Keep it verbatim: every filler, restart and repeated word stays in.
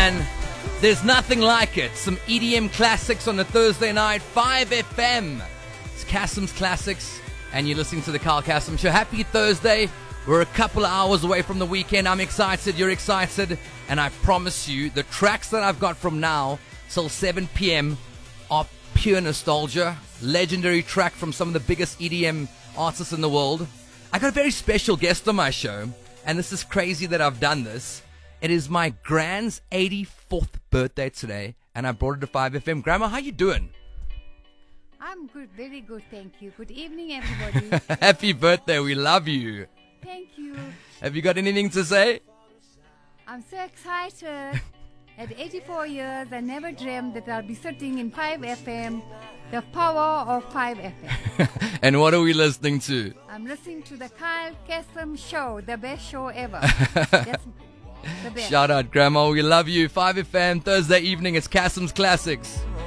man. There's nothing like it. Some E D M classics on a Thursday night. five F M. It's Kasim's Classics, and you're listening to the Carl Kasim Show. Happy Thursday. We're a couple of hours away from the weekend. I'm excited. You're excited. And I promise you, the tracks that I've got from now till seven p.m. are pure nostalgia. Legendary track from some of the biggest E D M artists in the world. I got a very special guest on my show, and this is crazy that I've done this. It is my grand's eighty-fourth birthday today, and I brought her to five F M. Grandma, how you doing? I'm good, very good, thank you. Good evening, everybody. Happy birthday, we love you. Thank you. Have you got anything to say? I'm so excited. At eighty-four years, I never dreamed that I'll be sitting in five F M, the power of five F M. And what are we listening to? I'm listening to the Carl Kasim Show, the best show ever. That's the best. Shout out, Grandma, we love you. five F M, Thursday evening, it's Kasim's Classics.